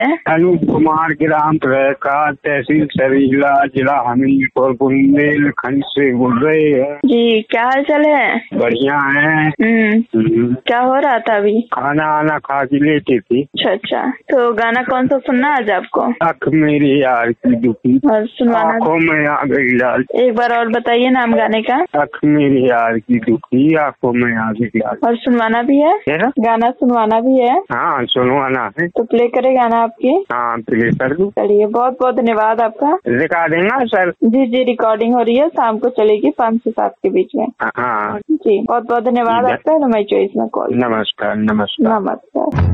अनूप कुमार, ग्राम प्रकाश, तहसील सरीला, जिला हमीरपुर, बुंदेलखंड से बोल रहे हैं जी। क्या हाल चाल है? बढ़िया है। क्या हो रहा था अभी? खाना आना खा के लेटी थी। अच्छा, तो गाना कौन सा सुनना आज आपको? अख मेरी यार की दुखी, और सुनवाना? आँखों में आ गई लाल। एक बार और बताइए नाम गाने का। अख मेरी यार की दुखी, आँखों में आ गई लाल। और सुनवाना भी है? गाना सुनवाना भी है? हाँ, सुनवाना है। तो प्ले करे गाना आपकी? हाँ, प्ले कर दूं। चलिए, बहुत बहुत धन्यवाद आपका। दिखा देना सर। जी, रिकॉर्डिंग हो रही है, शाम को चलेगी 5 से 7 के बीच में। हाँ जी, बहुत बहुत धन्यवाद आपका। मैं चॉइस में कॉल। नमस्कार। नमस्कार।